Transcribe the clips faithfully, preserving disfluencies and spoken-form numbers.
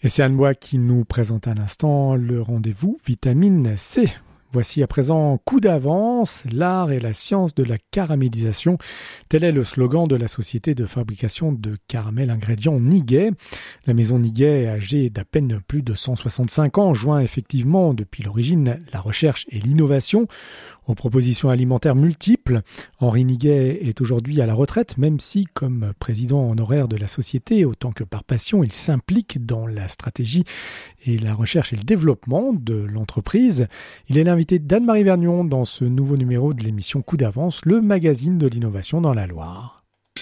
Et c'est Anne Bois qui nous présente à l'instant le rendez-vous Vitamine C. Voici à présent Coup d'avance, l'art et la science de la caramélisation. Tel est le slogan de la société de fabrication de caramel ingrédients Niguet. La maison Niguet, âgée d'à peine plus de cent soixante-cinq ans, joint effectivement depuis l'origine la recherche et l'innovation aux propositions alimentaires multiples. Henri Niguet est aujourd'hui à la retraite, même si, comme président honoraire de la société, autant que par passion, il s'implique dans la stratégie et la recherche et le développement de l'entreprise. Il est l'invité d'Anne-Marie Vergnon dans ce nouveau numéro de l'émission Coup d'avance, le magazine de l'innovation dans la Loire.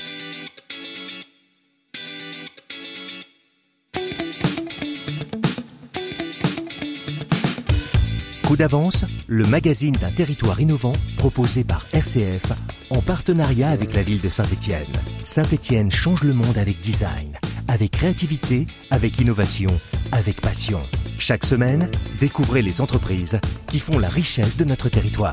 Coup d'avance, le magazine d'un territoire innovant proposé par R C F en partenariat avec la ville de Saint-Étienne. Saint-Étienne change le monde avec design, avec créativité, avec innovation, avec passion. Chaque semaine, découvrez les entreprises qui font la richesse de notre territoire.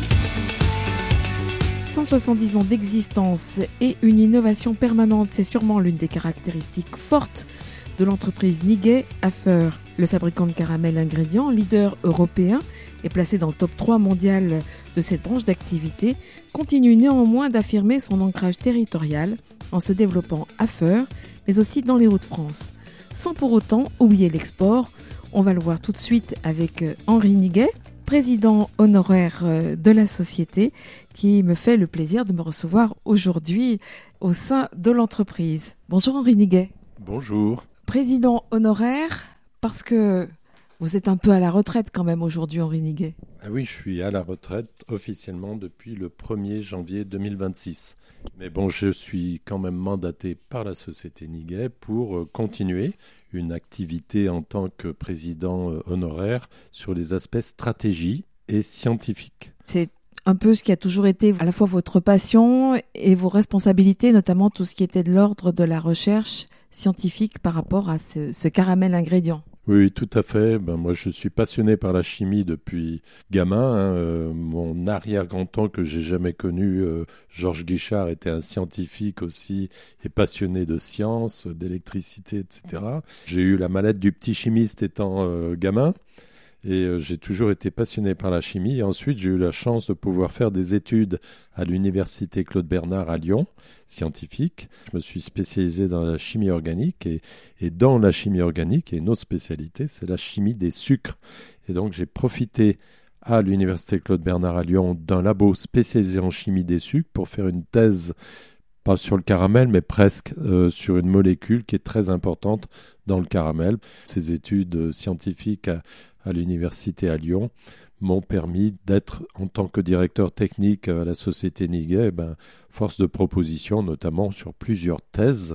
cent soixante-dix ans d'existence et une innovation permanente, c'est sûrement l'une des caractéristiques fortes de l'entreprise Niguet Affer. Le fabricant de caramel ingrédients, leader européen et placé dans le top trois mondial de cette branche d'activité, continue néanmoins d'affirmer son ancrage territorial en se développant à Feur, mais aussi dans les Hauts-de-France. Sans pour autant oublier l'export, on va le voir tout de suite avec Henri Niguet, président honoraire de la société, qui me fait le plaisir de me recevoir aujourd'hui au sein de l'entreprise. Bonjour Henri Niguet. Bonjour. Président honoraire, parce que vous êtes un peu à la retraite quand même aujourd'hui, Henri Niguet. Ah oui, je suis à la retraite officiellement depuis le premier janvier deux mille vingt-six. Mais bon, je suis quand même mandaté par la société Niguet pour continuer une activité en tant que président honoraire sur les aspects stratégie et scientifiques. C'est un peu ce qui a toujours été à la fois votre passion et vos responsabilités, notamment tout ce qui était de l'ordre de la recherche scientifique par rapport à ce, ce caramel ingrédient. Oui, tout à fait. Ben, moi, je suis passionné par la chimie depuis gamin. Hein. Euh, mon arrière-grand-oncle que j'ai jamais connu, euh, Georges Guichard, était un scientifique aussi et passionné de sciences, d'électricité, et cetera. J'ai eu la mallette du petit chimiste étant euh, gamin. Et euh, j'ai toujours été passionné par la chimie. Et ensuite, j'ai eu la chance de pouvoir faire des études à l'université Claude Bernard à Lyon, scientifique. Je me suis spécialisé dans la chimie organique. Et, et dans la chimie organique, et une autre spécialité, c'est la chimie des sucres. Et donc, j'ai profité à l'université Claude Bernard à Lyon d'un labo spécialisé en chimie des sucres pour faire une thèse, pas sur le caramel, mais presque euh, sur une molécule qui est très importante dans le caramel. Ces études scientifiques à à l'université à Lyon m'ont permis d'être, en tant que directeur technique à la société Niguet, eh ben, force de proposition, notamment sur plusieurs thèses.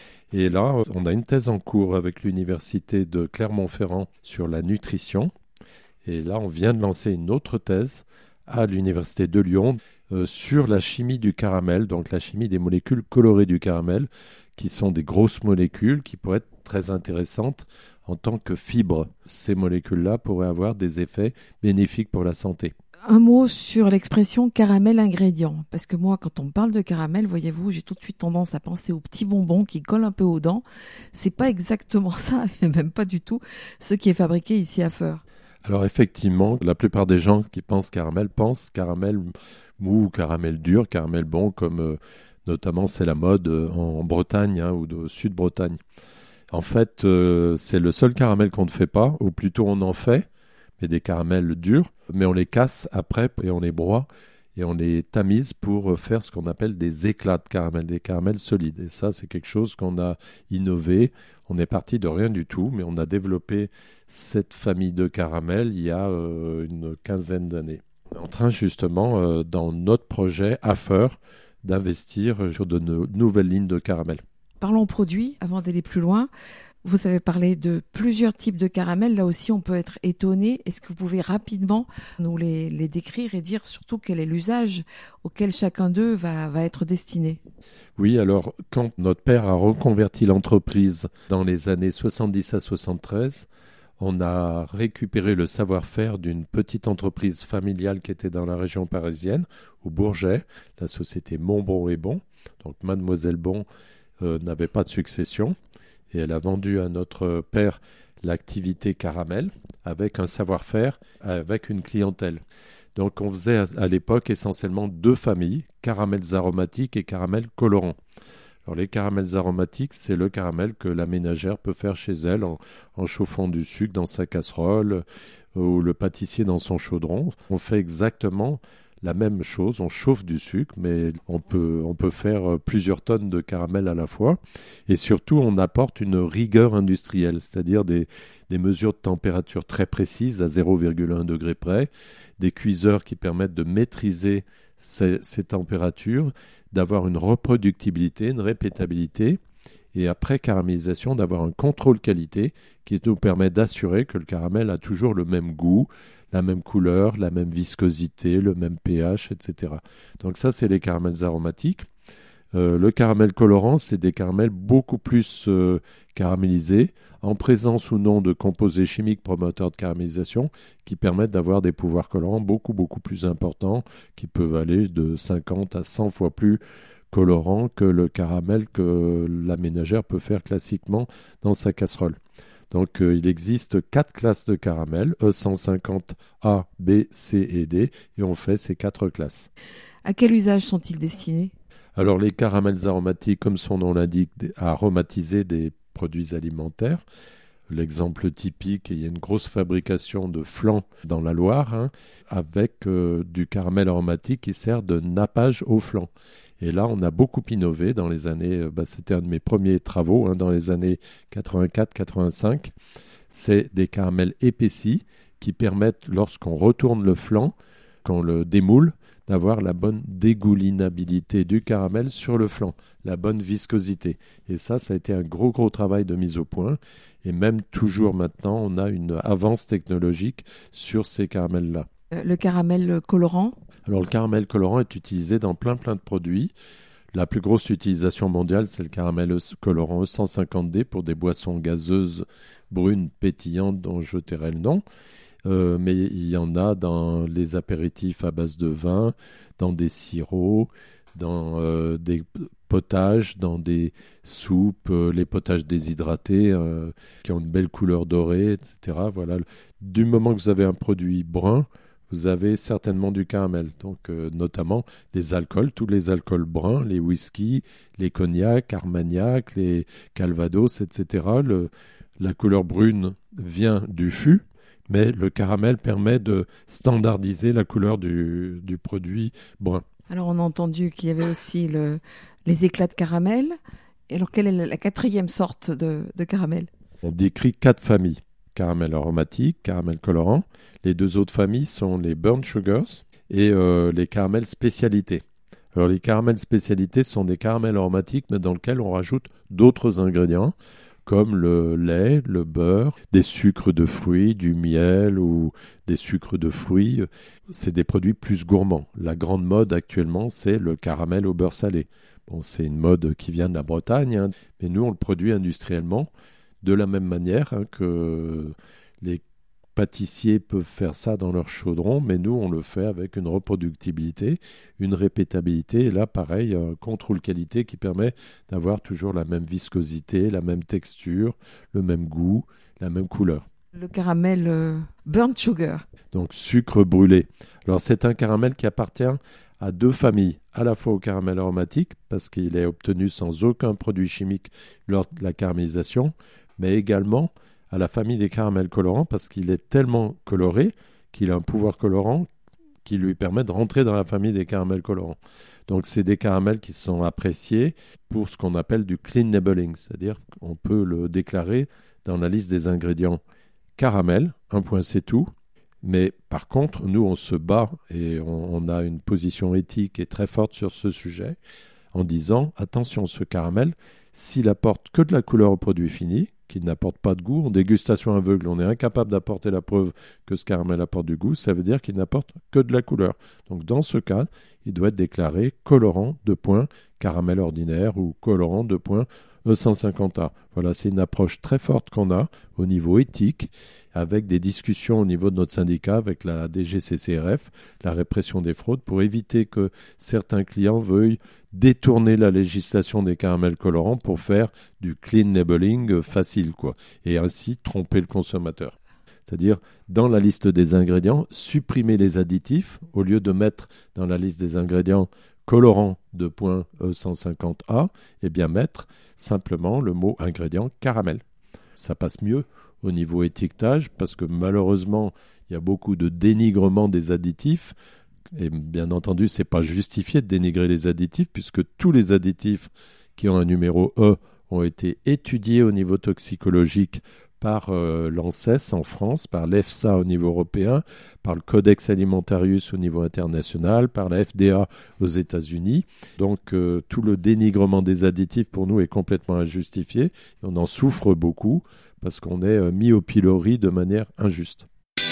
Et là, on a une thèse en cours avec l'université de Clermont-Ferrand sur la nutrition. Et là, on vient de lancer une autre thèse à l'université de Lyon euh, sur la chimie du caramel, donc la chimie des molécules colorées du caramel, qui sont des grosses molécules qui pourraient être très intéressantes en tant que fibres. Ces molécules-là pourraient avoir des effets bénéfiques pour la santé. Un mot sur l'expression caramel ingrédient, parce que moi, quand on me parle de caramel, voyez-vous, j'ai tout de suite tendance à penser aux petits bonbons qui collent un peu aux dents. C'est pas exactement ça, et même pas du tout, ce qui est fabriqué ici à Feur. Alors effectivement, la plupart des gens qui pensent caramel pensent caramel mou, caramel dur, caramel bon, comme euh, notamment c'est la mode euh, en Bretagne hein, ou de Sud-Bretagne. En fait, euh, c'est le seul caramel qu'on ne fait pas, ou plutôt on en fait, mais des caramels durs, mais on les casse après et on les broie et on les tamise pour faire ce qu'on appelle des éclats de caramel, des caramels solides. Et ça, c'est quelque chose qu'on a innové. On est parti de rien du tout, mais on a développé cette famille de caramels il y a euh, une quinzaine d'années. On est en train justement, euh, dans notre projet Affer, d'investir sur de no- nouvelles lignes de caramel. Parlons produits, avant d'aller plus loin. Vous avez parlé de plusieurs types de caramels. Là aussi, on peut être étonné. Est-ce que vous pouvez rapidement nous les, les décrire et dire surtout quel est l'usage auquel chacun d'eux va, va être destiné ? Oui, alors quand notre père a reconverti l'entreprise dans les années soixante-dix à soixante-treize, on a récupéré le savoir-faire d'une petite entreprise familiale qui était dans la région parisienne, au Bourget, la société Montbron et Bon. Donc Mademoiselle Bon Euh, n'avait pas de succession. et elle a vendu à notre père l'activité caramel avec un savoir-faire, avec une clientèle. Donc on faisait à, à l'époque essentiellement deux familles, caramels aromatiques et caramels colorants. Alors les caramels aromatiques, c'est le caramel que la ménagère peut faire chez elle en, en chauffant du sucre dans sa casserole euh, ou le pâtissier dans son chaudron. On fait exactement la même chose, on chauffe du sucre, mais on peut, on peut faire plusieurs tonnes de caramel à la fois. Et surtout, on apporte une rigueur industrielle, c'est-à-dire des, des mesures de température très précises, à zéro virgule un degré près, des cuiseurs qui permettent de maîtriser ces, ces températures, d'avoir une reproductibilité, une répétabilité, et après caramélisation, d'avoir un contrôle qualité qui nous permet d'assurer que le caramel a toujours le même goût, la même couleur, la même viscosité, le même pH, et cetera. Donc ça, c'est les caramels aromatiques. Euh, le caramel colorant, c'est des caramels beaucoup plus euh, caramélisés, en présence ou non de composés chimiques promoteurs de caramélisation, qui permettent d'avoir des pouvoirs colorants beaucoup, beaucoup plus importants, qui peuvent aller de cinquante à cent fois plus colorants que le caramel que la ménagère peut faire classiquement dans sa casserole. Donc, euh, il existe quatre classes de caramel, E cent cinquante A, B, C et D, et on fait ces quatre classes. À quel usage sont-ils destinés ? Alors, les caramels aromatiques, comme son nom l'indique, à aromatiser des produits alimentaires. L'exemple typique, il y a une grosse fabrication de flan dans la Loire, hein, avec euh, du caramel aromatique qui sert de nappage au flan. Et là, on a beaucoup innové dans les années, bah, c'était un de mes premiers travaux, hein, dans les années quatre-vingt-quatre quatre-vingt-cinq. C'est des caramels épaissis qui permettent, lorsqu'on retourne le flan, qu'on le démoule, d'avoir la bonne dégoulinabilité du caramel sur le flan, la bonne viscosité. Et ça, ça a été un gros, gros travail de mise au point. Et même toujours maintenant, on a une avance technologique sur ces caramels-là. Le caramel colorant ? Alors, le caramel colorant est utilisé dans plein, plein de produits. La plus grosse utilisation mondiale, c'est le caramel colorant E cent cinquante D pour des boissons gazeuses brunes pétillantes dont je tairai le nom. Euh, mais il y en a dans les apéritifs à base de vin, dans des sirops, dans euh, des potages, dans des soupes, euh, les potages déshydratés euh, qui ont une belle couleur dorée, et cetera. Voilà. Du moment que vous avez un produit brun, vous avez certainement du caramel. Donc, euh, notamment les alcools, tous les alcools bruns, les whisky, les cognacs, Armagnac, les calvados, et cetera. Le, la couleur brune vient du fût, mais le caramel permet de standardiser la couleur du, du produit brun. Alors, on a entendu qu'il y avait aussi le, les éclats de caramel. Et alors, quelle est la quatrième sorte de, de caramel ? On décrit quatre familles. Caramel aromatique, caramel colorant. Les deux autres familles sont les burnt sugars et euh, les caramels spécialités. Alors, les caramels spécialités sont des caramels aromatiques, mais dans lesquels on rajoute d'autres ingrédients, comme le lait, le beurre, des sucres de fruits, du miel ou des sucres de fruits. C'est des produits plus gourmands. La grande mode actuellement, c'est le caramel au beurre salé. Bon, c'est une mode qui vient de la Bretagne, hein, mais nous, on le produit industriellement de la même manière hein, que les pâtissiers peuvent faire ça dans leur chaudron, mais nous, on le fait avec une reproductibilité, une répétabilité, et là, pareil, un contrôle qualité qui permet d'avoir toujours la même viscosité, la même texture, le même goût, la même couleur. Le caramel euh, burnt sugar. Donc, sucre brûlé. Alors, c'est un caramel qui appartient à deux familles, à la fois au caramel aromatique, parce qu'il est obtenu sans aucun produit chimique lors de la caramélisation, mais également à la famille des caramels colorants parce qu'il est tellement coloré qu'il a un pouvoir colorant qui lui permet de rentrer dans la famille des caramels colorants. Donc, c'est des caramels qui sont appréciés pour ce qu'on appelle du clean labeling, c'est-à-dire qu'on peut le déclarer dans la liste des ingrédients caramel, un point c'est tout. Mais par contre, nous, on se bat et on, on a une position éthique et très forte sur ce sujet en disant, attention, ce caramel, s'il apporte que de la couleur au produit fini, qu'il n'apporte pas de goût, en dégustation aveugle, on est incapable d'apporter la preuve que ce caramel apporte du goût, ça veut dire qu'il n'apporte que de la couleur. Donc dans ce cas, il doit être déclaré colorant, deux points, caramel ordinaire ou colorant, deux points, E cent cinquante A. Voilà, c'est une approche très forte qu'on a au niveau éthique, avec des discussions au niveau de notre syndicat, avec la D G C C R F, la répression des fraudes, pour éviter que certains clients veuillent détourner la législation des caramels colorants pour faire du clean labeling facile, quoi, et ainsi tromper le consommateur. C'est-à-dire, dans la liste des ingrédients, supprimer les additifs, au lieu de mettre dans la liste des ingrédients colorant de point E cent cinquante A, et bien mettre simplement le mot ingrédient caramel. Ça passe mieux au niveau étiquetage, parce que malheureusement, il y a beaucoup de dénigrement des additifs. Et bien entendu, ce n'est pas justifié de dénigrer les additifs, puisque tous les additifs qui ont un numéro E ont été étudiés au niveau toxicologique par euh, l'ANSES en France, par l'EFSA au niveau européen, par le Codex Alimentarius au niveau international, par la F D A aux États-Unis. Donc euh, tout le dénigrement des additifs pour nous est complètement injustifié. On en souffre beaucoup parce qu'on est euh, mis au pilori de manière injuste.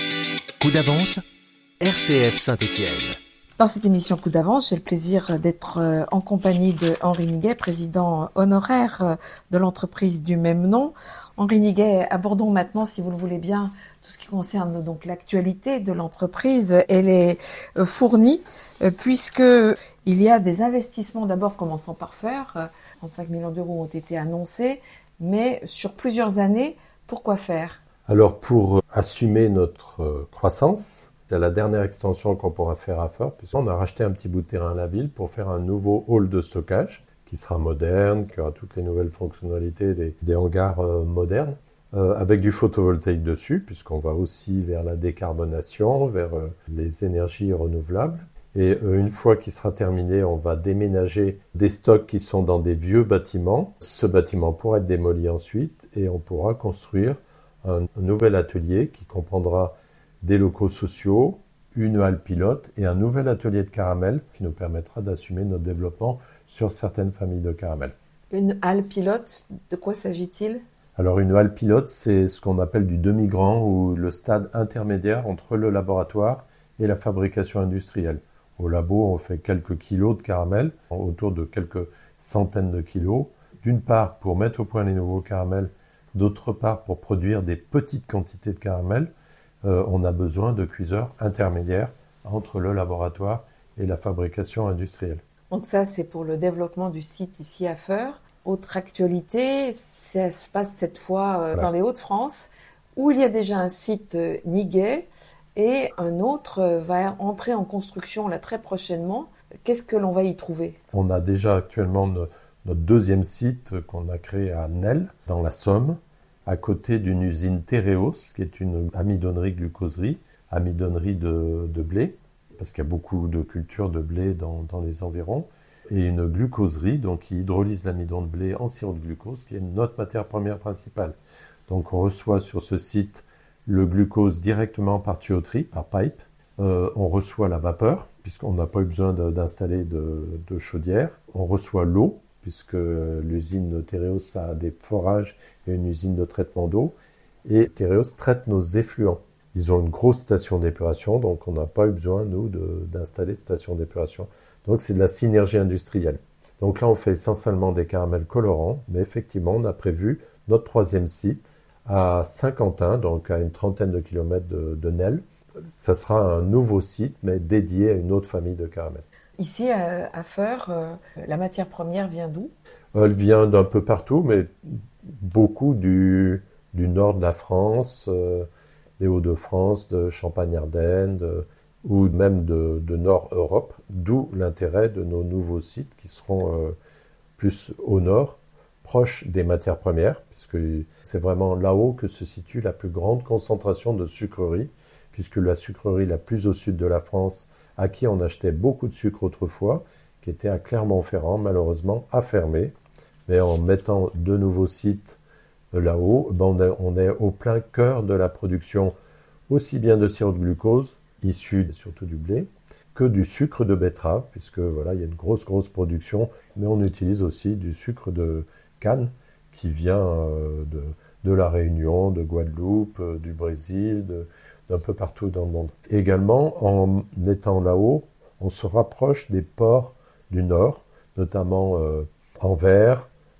Coup d'avance, R C F Saint-Étienne. Dans cette émission Coup d'avance, j'ai le plaisir d'être en compagnie de Henri Niguet, président honoraire de l'entreprise du même nom. Henri Niguet, abordons maintenant, si vous le voulez bien, tout ce qui concerne donc l'actualité de l'entreprise. Elle est fournie puisque il y a des investissements, d'abord commençant par faire, trente-cinq millions d'euros ont été annoncés, mais sur plusieurs années, pourquoi faire ? Alors pour assumer notre croissance, c'est la dernière extension qu'on pourra faire à Feur, puisqu'on a racheté un petit bout de terrain à la ville pour faire un nouveau hall de stockage qui sera moderne, qui aura toutes les nouvelles fonctionnalités des, des hangars euh, modernes, euh, avec du photovoltaïque dessus, puisqu'on va aussi vers la décarbonation, vers euh, les énergies renouvelables. Et euh, une fois qu'il sera terminé, on va déménager des stocks qui sont dans des vieux bâtiments. Ce bâtiment pourra être démoli ensuite et on pourra construire un, un nouvel atelier qui comprendra des locaux sociaux, une halle pilote et un nouvel atelier de caramel qui nous permettra d'assumer notre développement sur certaines familles de caramel. Une halle pilote, de quoi s'agit-il ? Alors une halle pilote, c'est ce qu'on appelle du demi-grand ou le stade intermédiaire entre le laboratoire et la fabrication industrielle. Au labo, on fait quelques kilos de caramel, autour de quelques centaines de kilos, d'une part pour mettre au point les nouveaux caramels, d'autre part pour produire des petites quantités de caramel. Euh, on a besoin de cuiseurs intermédiaires entre le laboratoire et la fabrication industrielle. Donc ça, c'est pour le développement du site ici à Feur. Autre actualité, ça se passe cette fois euh, voilà. dans les Hauts-de-France, où il y a déjà un site euh, Niguet et un autre euh, va entrer en construction là très prochainement. Qu'est-ce que l'on va y trouver ? On a déjà actuellement no- notre deuxième site qu'on a créé à Nesle, dans la Somme, à côté d'une usine Tereos, qui est une amidonnerie-glucoserie, amidonnerie de, de blé, parce qu'il y a beaucoup de cultures de blé dans, dans les environs, et une glucoserie, donc qui hydrolyse l'amidon de blé en sirop de glucose, qui est notre matière première principale. Donc on reçoit sur ce site le glucose directement par tuyauterie, par pipe. Euh, on reçoit la vapeur, puisqu'on n'a pas eu besoin de, d'installer de, de chaudière. On reçoit l'eau, puisque l'usine de Tereos a des forages et une usine de traitement d'eau. Et Tereos traite nos effluents. Ils ont une grosse station d'épuration, donc on n'a pas eu besoin, nous, de, d'installer de station d'épuration. Donc c'est de la synergie industrielle. Donc là, on fait essentiellement des caramels colorants, mais effectivement, on a prévu notre troisième site à Saint-Quentin, donc à une trentaine de kilomètres de, de Nesle. Ça sera un nouveau site, mais dédié à une autre famille de caramels. Ici, à, à Feur, euh, la matière première vient d'où ? Elle vient d'un peu partout, mais beaucoup du, du nord de la France, euh, des Hauts-de-France, de Champagne-Ardenne, de, ou même de, de Nord-Europe, d'où l'intérêt de nos nouveaux sites qui seront euh, plus au nord, proches des matières premières, puisque c'est vraiment là-haut que se situe la plus grande concentration de sucreries, puisque la sucrerie la plus au sud de la France, à qui on achetait beaucoup de sucre autrefois, qui était à Clermont-Ferrand, malheureusement, a fermé. Mais en mettant de nouveaux sites là-haut, ben on, est, on est au plein cœur de la production aussi bien de sirop de glucose, issu surtout du blé, que du sucre de betterave, puisque voilà, il y a une grosse, grosse production, mais on utilise aussi du sucre de canne qui vient euh, de, de la Réunion, de Guadeloupe, euh, du Brésil, de, d'un peu partout dans le monde. Également, en étant là-haut, on se rapproche des ports du Nord, notamment euh, Anvers,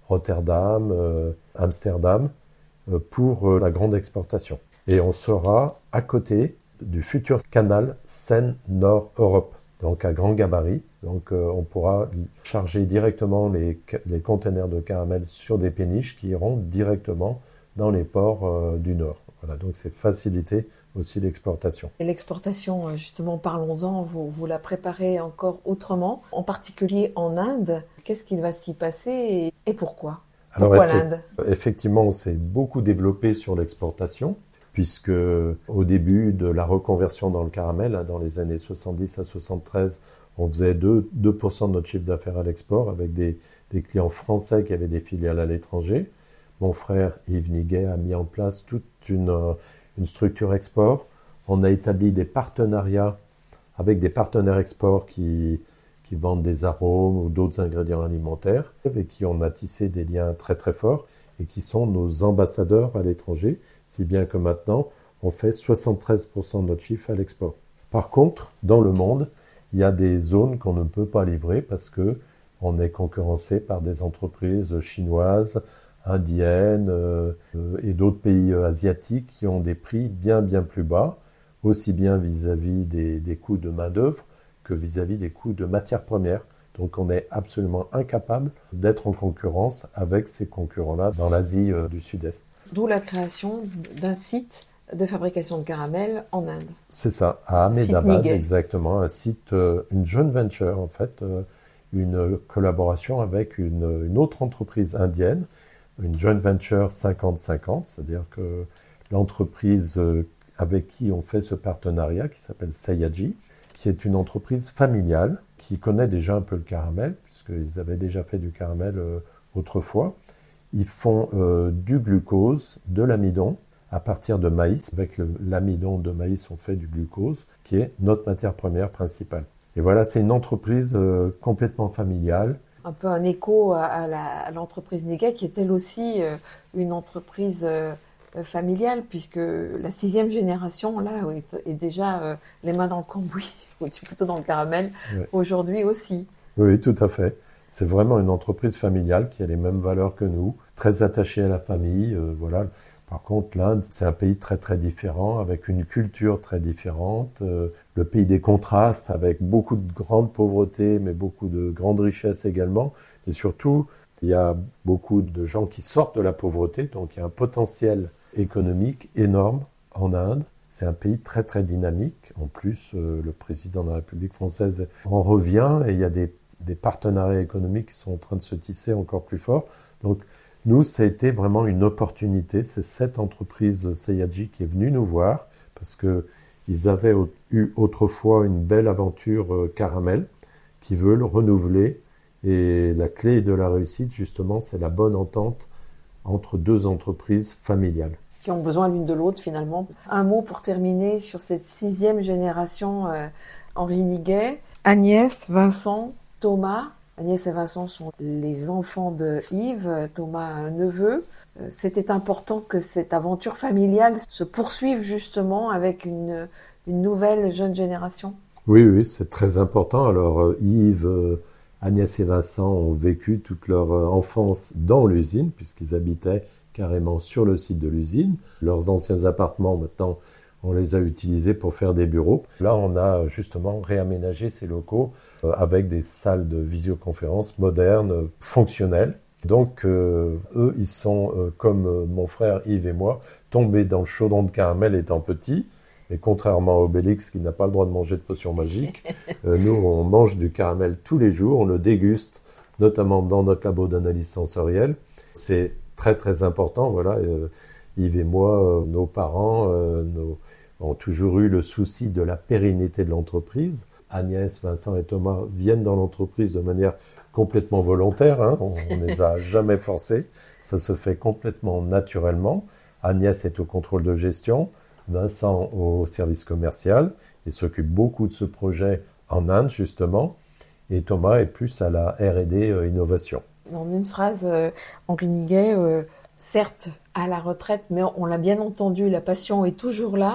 Rotterdam, euh, Amsterdam, euh, pour euh, la grande exportation. Et on sera à côté du futur canal Seine-Nord-Europe, donc à grand gabarit. Donc euh, on pourra charger directement les, les containers de caramel sur des péniches qui iront directement dans les ports euh, du Nord. Voilà, donc c'est faciliter aussi l'exportation. Et l'exportation, justement, parlons-en, vous, vous la préparez encore autrement, en particulier en Inde. Qu'est-ce qu'il va s'y passer et, et pourquoi Alors, Pourquoi effe- l'Inde? Effectivement, on s'est beaucoup développé sur l'exportation, puisque au début de la reconversion dans le caramel, hein, dans les années soixante-dix à soixante-treize, on faisait deux, deux pour cent de notre chiffre d'affaires à l'export avec des, des clients français qui avaient des filiales à l'étranger. Mon frère Yves Niguet a mis en place toute une, une structure export. On a établi des partenariats avec des partenaires export qui, qui vendent des arômes ou d'autres ingrédients alimentaires et qui on a tissé des liens très très forts et qui sont nos ambassadeurs à l'étranger, si bien que maintenant on fait soixante-treize pour cent de notre chiffre à l'export. Par contre, dans le monde, il y a des zones qu'on ne peut pas livrer parce que on est concurrencé par des entreprises chinoises, indiennes euh, et d'autres pays euh, asiatiques qui ont des prix bien bien plus bas, aussi bien vis-à-vis des, des coûts de main-d'œuvre que vis-à-vis des coûts de matières premières. Donc on est absolument incapable d'être en concurrence avec ces concurrents-là dans l'Asie euh, du Sud-Est. D'où la création d'un site de fabrication de caramel en Inde. C'est ça, à Ahmedabad, exactement, un site, euh, une joint venture en fait, euh, une collaboration avec une, une autre entreprise indienne, une joint venture cinquante cinquante, c'est-à-dire que l'entreprise avec qui on fait ce partenariat, qui s'appelle Sayaji, qui est une entreprise familiale, qui connaît déjà un peu le caramel, puisqu'ils avaient déjà fait du caramel euh, autrefois. Ils font euh, du glucose, de l'amidon, à partir de maïs. Avec le, l'amidon de maïs, on fait du glucose, qui est notre matière première principale. Et voilà, c'est une entreprise euh, complètement familiale. Un peu un écho à, à, la, à l'entreprise Niguet, qui est elle aussi euh, une entreprise euh, familiale, puisque la sixième génération, là, est, est déjà euh, les mains dans le cambouis, plutôt dans le caramel, oui. Aujourd'hui aussi. Oui, tout à fait. C'est vraiment une entreprise familiale qui a les mêmes valeurs que nous, très attachée à la famille, euh, voilà. Par contre, l'Inde, c'est un pays très très différent, avec une culture très différente, euh, le pays des contrastes, avec beaucoup de grande pauvreté, mais beaucoup de grande richesse également. Et surtout, il y a beaucoup de gens qui sortent de la pauvreté, donc il y a un potentiel économique énorme en Inde. C'est un pays très très dynamique. En plus, euh, le président de la République française en revient et il y a des, des partenariats économiques qui sont en train de se tisser encore plus fort. Donc, nous, ça a été vraiment une opportunité. C'est cette entreprise Sayaji qui est venue nous voir parce qu'ils avaient eu autrefois une belle aventure euh, caramel qui veulent renouveler. Et la clé de la réussite, justement, c'est la bonne entente entre deux entreprises familiales. Qui ont besoin l'une de l'autre, finalement. Un mot pour terminer sur cette sixième génération, euh, Henri Niguet. Agnès, Vincent, Thomas. Agnès et Vincent sont les enfants de Yves, Thomas a un neveu. C'était important que cette aventure familiale se poursuive justement avec une, une nouvelle jeune génération. Oui, oui, c'est très important. Alors Yves, Agnès et Vincent ont vécu toute leur enfance dans l'usine puisqu'ils habitaient carrément sur le site de l'usine. Leurs anciens appartements, maintenant, on les a utilisés pour faire des bureaux. Là, on a justement réaménagé ces locaux euh, avec des salles de visioconférence modernes, euh, fonctionnelles. Donc, euh, eux, ils sont, euh, comme euh, mon frère Yves et moi, tombés dans le chaudron de caramel étant petits. Et contrairement à Obélix, qui n'a pas le droit de manger de potions magiques, euh, nous, on mange du caramel tous les jours, on le déguste, notamment dans notre labo d'analyse sensorielle. C'est très, très important, voilà. Euh, Yves et moi, euh, nos parents, euh, nos ont toujours eu le souci de la pérennité de l'entreprise. Agnès, Vincent et Thomas viennent dans l'entreprise de manière complètement volontaire. Hein. On ne les a jamais forcés. Ça se fait complètement naturellement. Agnès est au contrôle de gestion, Vincent au service commercial. Il s'occupe beaucoup de ce projet en Inde, justement. Et Thomas est plus à la R et D euh, innovation. En une phrase, euh, Henri Niguet, euh, certes à la retraite, mais on l'a bien entendu, la passion est toujours là.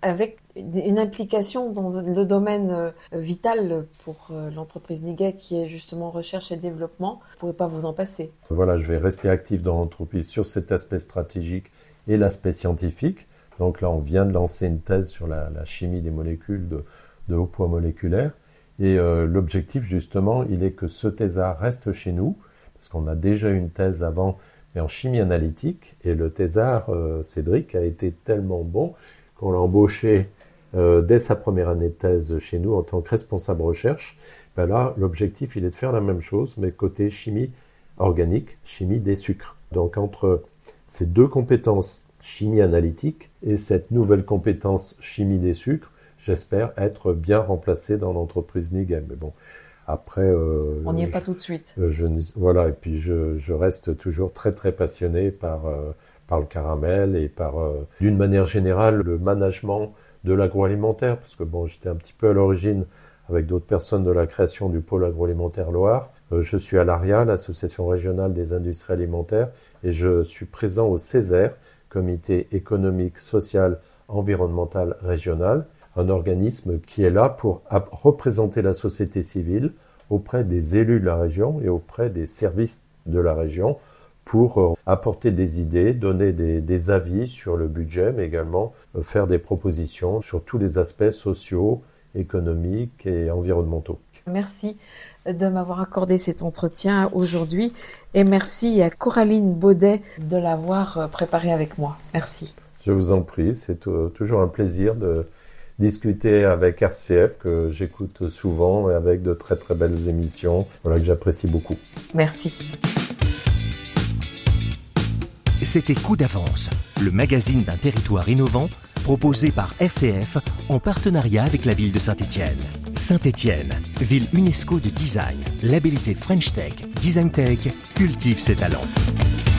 avec une implication dans le domaine vital pour l'entreprise Niguet qui est justement recherche et développement. Vous ne pourrez pas vous en passer. Voilà, je vais rester actif dans l'entreprise sur cet aspect stratégique et l'aspect scientifique. Donc là, on vient de lancer une thèse sur la, la chimie des molécules de, de haut poids moléculaire. Et euh, l'objectif, justement, il est que ce thésard reste chez nous, parce qu'on a déjà une thèse avant, mais en chimie analytique. Et le thésard, euh, Cédric, a été tellement bon qu'on l'a embauché euh, dès sa première année de thèse chez nous en tant que responsable recherche. Ben là, l'objectif, il est de faire la même chose, mais côté chimie organique, chimie des sucres. Donc entre ces deux compétences, chimie analytique, et cette nouvelle compétence chimie des sucres, j'espère être bien remplacé dans l'entreprise Niguet. Mais bon, après... Euh, on n'y est je, pas tout de suite. Je, voilà, et puis je, je reste toujours très très passionné par, euh, par le caramel et par, euh, d'une manière générale, le management de l'agroalimentaire. Parce que bon, j'étais un petit peu à l'origine, avec d'autres personnes, de la création du pôle agroalimentaire Loire. Euh, je suis à l'A R I A, l'Association régionale des industries alimentaires, et je suis présent au Césaire, Comité économique, social, environnemental régional, un organisme qui est là pour représenter la société civile auprès des élus de la région et auprès des services de la région pour apporter des idées, donner des, des avis sur le budget, mais également faire des propositions sur tous les aspects sociaux, économiques et environnementaux. Merci de m'avoir accordé cet entretien aujourd'hui et merci à Coraline Baudet de l'avoir préparé avec moi. Merci. Je vous en prie, c'est toujours un plaisir de discuter avec R C F que j'écoute souvent et avec de très très belles émissions, voilà, que j'apprécie beaucoup. Merci. C'était Coup d'avance, le magazine d'un territoire innovant proposé par R C F en partenariat avec la ville de Saint-Étienne. Saint-Étienne, ville UNESCO de design, labellisée French Tech, Design Tech, cultive ses talents.